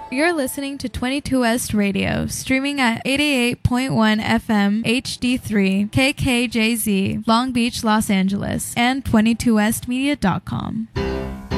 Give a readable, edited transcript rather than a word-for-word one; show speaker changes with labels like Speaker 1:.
Speaker 1: You're listening to 22 West Radio, streaming at 88.1 FM HD3 KKJZ, Long Beach, Los Angeles, and 22westmedia.com.